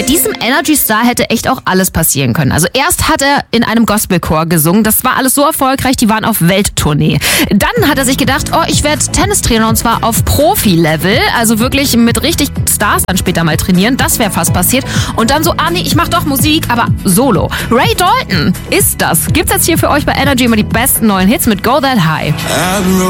Bei diesem Energy-Star hätte echt auch alles passieren können. Also erst hat er in einem Gospelchor gesungen. Das war alles so erfolgreich, die waren auf Welttournee. Dann hat er sich gedacht, ich werde Tennistrainer und zwar auf Profi-Level. Also wirklich mit richtig Stars dann später mal trainieren. Das wäre fast passiert. Und dann so, nee, ich mach doch Musik, aber solo. Ray Dalton ist das. Gibt's jetzt hier für euch bei Energy immer die besten neuen Hits mit Go That High.